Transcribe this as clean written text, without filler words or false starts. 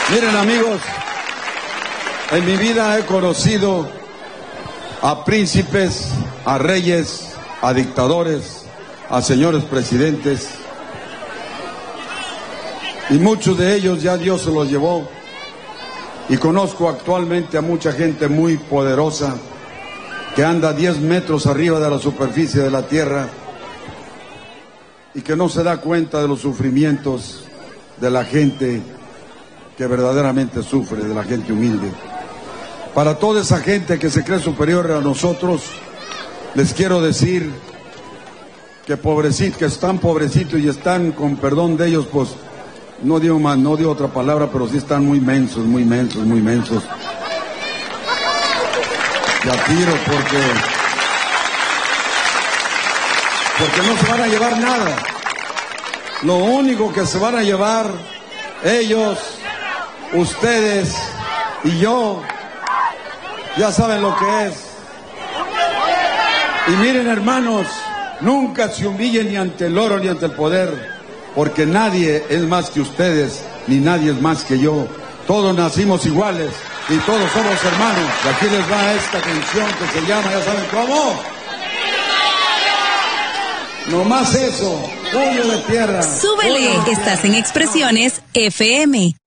Miren, amigos, en mi vida he conocido a príncipes, a reyes, a dictadores, a señores presidentes, y muchos de ellos ya Dios se los llevó. Y conozco actualmente a mucha gente muy poderosa que anda 10 metros arriba de la superficie de la tierra y que no se da cuenta de los sufrimientos de la gente que verdaderamente sufre, de la gente humilde. Para toda esa gente que se cree superior a nosotros, les quiero decir que pobrecitos, que están pobrecitos y están, con perdón de ellos, pues no digo más, no digo otra palabra, pero sí están muy mensos, muy mensos, muy mensos. Ya tiro porque no se van a llevar nada. Lo único que se van a llevar ellos, ustedes y yo, ya saben lo que es. Y miren, hermanos, nunca se humillen ni ante el oro ni ante el poder, porque nadie es más que ustedes, ni nadie es más que yo. Todos nacimos iguales y todos somos hermanos. Y aquí les va esta canción que se llama, ¿ya saben cómo? No más eso, puño de tierra. Súbele, estás en Expresiones FM.